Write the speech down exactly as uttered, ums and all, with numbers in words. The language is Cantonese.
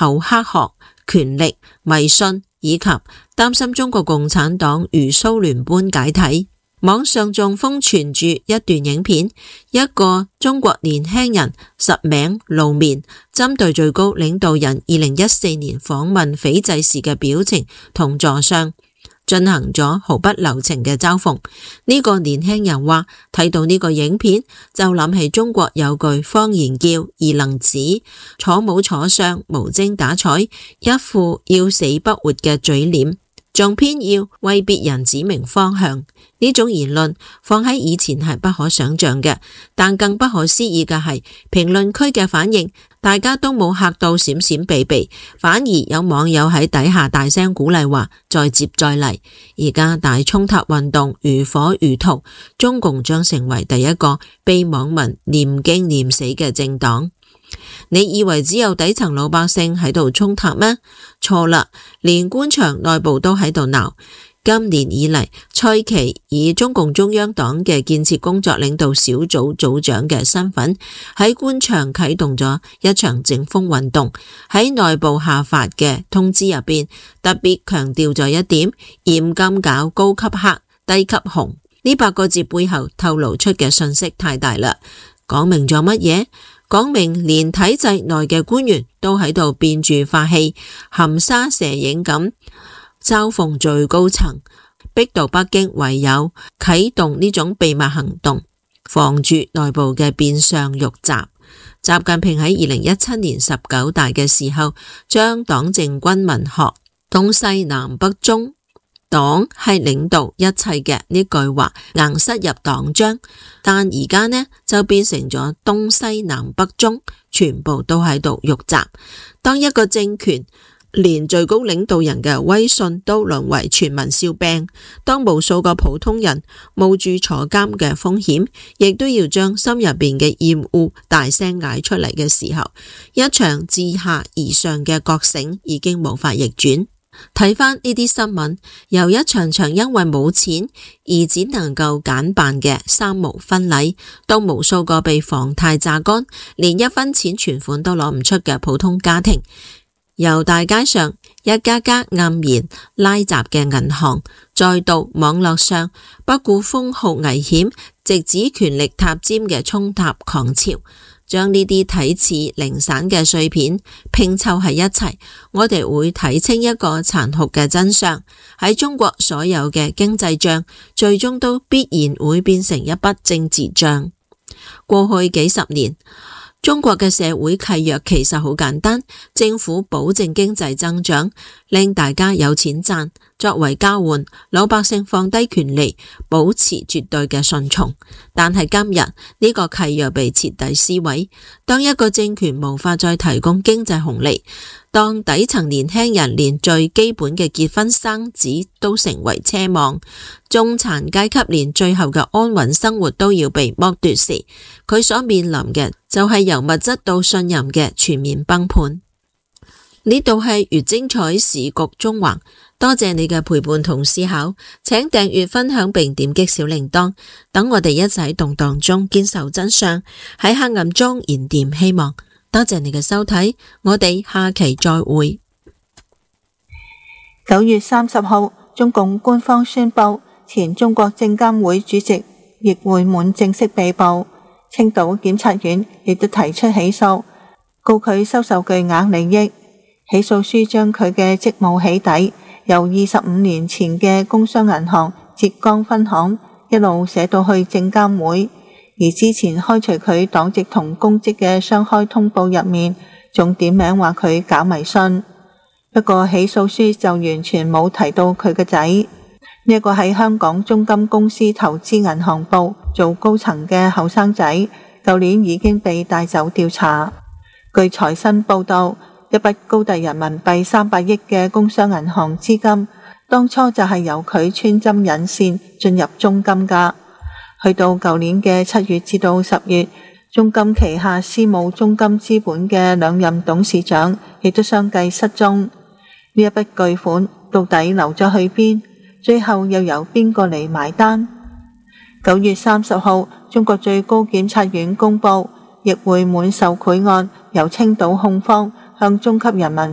厚黑學、權力、迷信以及擔心中國共產黨如蘇聯般解體。網上仲瘋傳住一段影片，一個中國年輕人實名露面，針對最高領導人二零一四年訪問斐濟時嘅表情同座相進行咗毫不留情嘅嘲諷。呢個年輕人話睇到呢個影片就諗起中國有句方言叫二愣子，坐冇坐相，無精打采，一副要死不活嘅嘴臉，仲偏要為別人指明方向。呢種言論放喺以前係不可想象嘅，但更不可思議嘅係評論區嘅反應，大家都冇嚇到閃閃避避，反而有網友喺底下大聲鼓勵話再接再厲。而家大衝突運動如火如荼，中共將成為第一個被網民念經念死嘅政黨。你以為只有底層老百姓喺度衝突咩？錯啦，連官場內部都喺度鬧。今年以嚟，蔡奇以中共中央黨嘅建設工作領導小組組長嘅身份，喺官場啟動咗一場整風運動。喺內部下發嘅通知入邊，特別強調咗一點：嚴禁搞高級黑、低級紅。呢八個字背後透露出嘅信息太大啦，講明咗乜嘢？講明連體制內嘅官員都喺度變住發氣，含沙射影咁嘲諷最高層，逼到北京唯有啟動呢種秘密行動，防住內部嘅變相入閘。習近平喺二零一七年十九大嘅時候，將黨政軍民學東西南北中，黨係領導一切嘅呢句話硬塞入黨章，但而家呢就變成咗東西南北中全部都喺度入閘。當一個政權連最高領導人嘅威信都淪為全民笑柄，當無數個普通人冒住坐監嘅風險，亦都要將心入邊嘅厭惡大聲嗌出嚟嘅時候，一場自下而上嘅覺醒已經無法逆轉。睇返呢啲新聞，由一場場因為冇錢而只能夠簡辦嘅三無婚禮，到無數個被房貸榨乾，連一分錢存款都攞唔出嘅普通家庭，由大街上一家家黯然拉閘嘅銀行，再到網絡上不顧封號危險，直指權力塔尖嘅衝塔狂潮，將呢啲睇似零散嘅碎片拼湊喺一齊，我哋會睇清一個殘酷嘅真相。喺中國，所有嘅經濟賬最終都必然會變成一筆政治賬。過去幾十年，中國嘅社會契約其實好簡單，政府保證經濟增長，令大家有錢賺，作為交換，老百姓放低權利，保持絕對嘅順從。但係今日呢個契約被徹底撕毀，當一個政權無法再提供經濟紅利，當底層年輕人連最基本嘅結婚生子都成為奢望，中產階級連最後嘅安穩生活都要被剝奪時，佢所面臨嘅就係由物質到信任嘅全面崩盤。呢度係越精彩時局中橫，多謝你嘅陪伴同思考，請訂閱分享並點擊小鈴鐺，等我哋一齊喺動盪中堅守真相，喺黑暗中燃點希望。多謝你嘅收睇，我哋下期再會。 九月三十號，中共官方宣布，前中國證監會主席易會滿正式被捕，青島檢察院亦都提出起訴，告佢收受巨額利益。起訴書將佢嘅職務起底由二十五年前嘅工商銀行浙江分行一路寫到去證監會，而之前開除佢黨籍同公職嘅雙開通報入面，仲點名話佢搞迷信。不過起訴書就完全冇提到佢個仔，呢一個喺香港中金公司投資銀行部做高層嘅後生仔，舊年已經被帶走調查。據財新報道，一筆高達人民幣三百億嘅工商銀行資金，當初就係由佢穿針引線進入中金噶。去到舊年嘅七月至到十月，中金旗下私募中金資本嘅兩任董事長亦都相繼失蹤。呢一筆巨款到底流咗去邊？最後又由邊個嚟埋單？九月三十號，中國最高檢察院公布，易會滿受賄案由青島控方向中級人民